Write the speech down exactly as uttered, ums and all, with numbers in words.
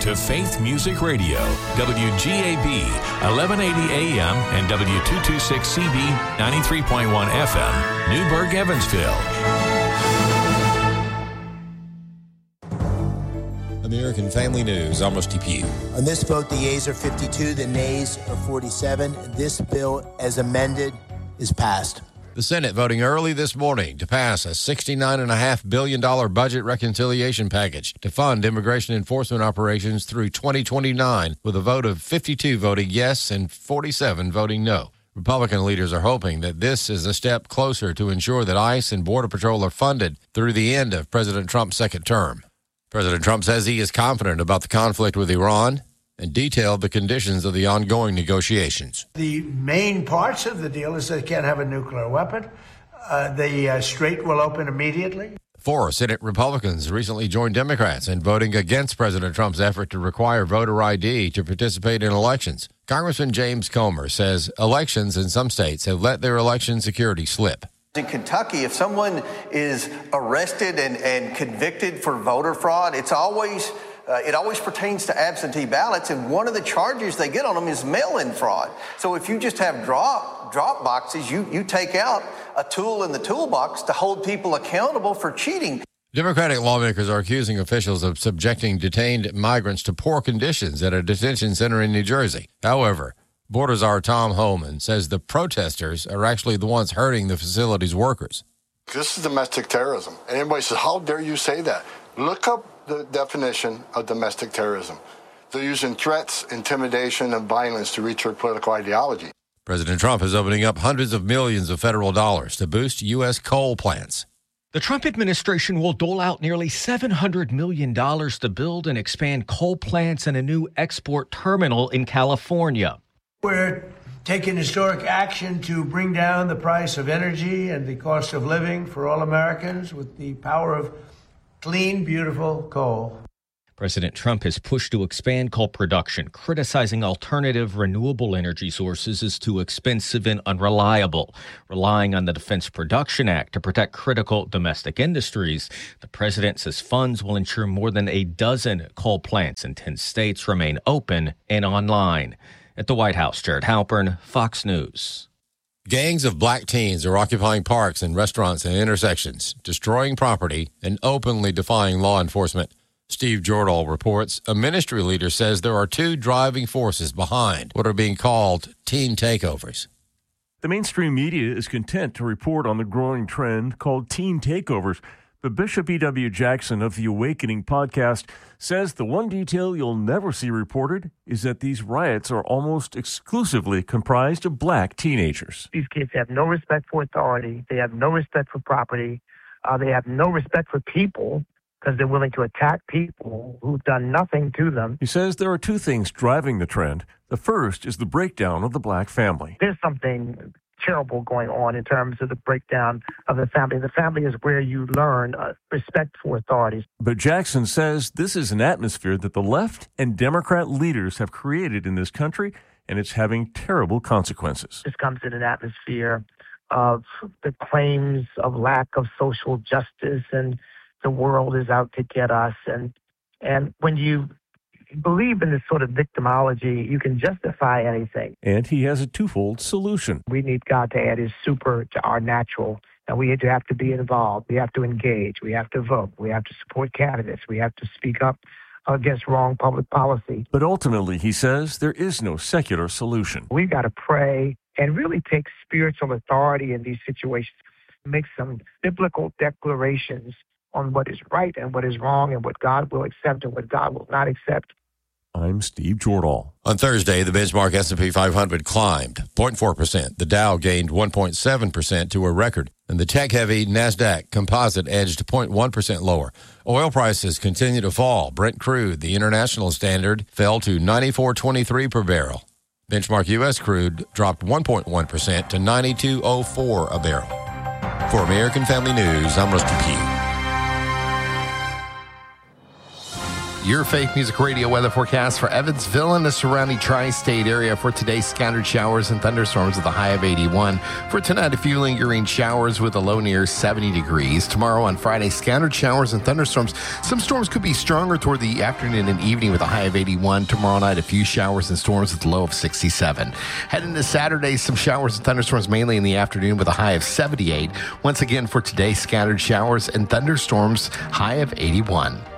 to Faith Music Radio, W G A B, eleven eighty A M and W two twenty-six C B, ninety-three point one F M, Newburgh, Evansville. American Family News, I'm Rusty Pugh. On this vote, the yeas are fifty-two, the nays are forty-seven. This bill, as amended, is passed. The Senate voting early this morning to pass a sixty-nine point five billion dollars budget reconciliation package to fund immigration enforcement operations through twenty twenty-nine, with a vote of fifty-two voting yes and forty-seven voting no. Republican leaders are hoping that this is a step closer to ensure that ICE and Border Patrol are funded through the end of President Trump's second term. President Trump says he is confident about the conflict with Iran and detailed the conditions of the ongoing negotiations. The main parts of the deal is they can't have a nuclear weapon. Uh, the uh, strait will open immediately. Four Senate Republicans recently joined Democrats in voting against President Trump's effort to require voter I D to participate in elections. Congressman James Comer says elections in some states have let their election security slip. In Kentucky, if someone is arrested and, and convicted for voter fraud, it's always uh, it always pertains to absentee ballots, and one of the charges they get on them is mail-in fraud. So if you just have drop drop boxes, you you take out a tool in the toolbox to hold people accountable for cheating. Democratic lawmakers are accusing officials of subjecting detained migrants to poor conditions at a detention center in New Jersey. However, Border Czar Tom Homan says the protesters are actually the ones hurting the facility's workers. This is domestic terrorism. And everybody says, how dare you say that? Look up the definition of domestic terrorism. They're using threats, intimidation, and violence to reach their political ideology. President Trump is opening up hundreds of millions of federal dollars to boost U S coal plants. The Trump administration will dole out nearly seven hundred million dollars to build and expand coal plants and a new export terminal in California. We're taking historic action to bring down the price of energy and the cost of living for all Americans with the power of clean, beautiful coal. President Trump has pushed to expand coal production, criticizing alternative renewable energy sources as too expensive and unreliable. Relying on the Defense Production Act to protect critical domestic industries, the president says funds will ensure more than a dozen coal plants in ten states remain open and online. At the White House, Jared Halpern, Fox News. Gangs of black teens are occupying parks and restaurants and intersections, destroying property and openly defying law enforcement. Steve Jordahl reports a ministry leader says there are two driving forces behind what are being called teen takeovers. The mainstream media is content to report on the growing trend called teen takeovers. But Bishop E W. Jackson of the Awakening podcast says the one detail you'll never see reported is that these riots are almost exclusively comprised of black teenagers. These kids have no respect for authority. They have no respect for property. Uh, they have no respect for people because they're willing to attack people who've done nothing to them. He says there are two things driving the trend. The first is the breakdown of the black family. There's something terrible going on in terms of the breakdown of the family. The family is where you learn uh, respect for authorities. But Jackson says this is an atmosphere that the left and Democrat leaders have created in this country, and it's having terrible consequences. This comes in an atmosphere of the claims of lack of social justice, and the world is out to get us. And and when you believe in this sort of victimology, you can justify anything. And he has a twofold solution. We need God to add his super to our natural, and we have to be involved. We have to engage. We have to vote. We have to support candidates. We have to speak up against wrong public policy. But ultimately, he says, there is no secular solution. We've got to pray and really take spiritual authority in these situations, make some biblical declarations on what is right and what is wrong and what God will accept and what God will not accept. I'm Steve Jordahl. On Thursday, the benchmark S and P five hundred climbed zero point four percent. The Dow gained one point seven percent to a record, and the tech-heavy NASDAQ composite edged zero point one percent lower. Oil prices continue to fall. Brent crude, the international standard, fell to ninety-four twenty-three per barrel. Benchmark U S crude dropped one point one percent to ninety-two oh four a barrel. For American Family News, I'm Rusty Pugh. Your Faith Music Radio weather forecast for Evansville and the surrounding tri-state area for today. Scattered showers and thunderstorms with a high of eighty-one. For tonight, a few lingering showers with a low near seventy degrees. Tomorrow on Friday, scattered showers and thunderstorms. Some storms could be stronger toward the afternoon and evening with a high of eighty-one. Tomorrow night, a few showers and storms with a low of sixty-seven. Heading to Saturday, some showers and thunderstorms mainly in the afternoon with a high of seventy-eight. Once again for today, scattered showers and thunderstorms, high of eighty-one.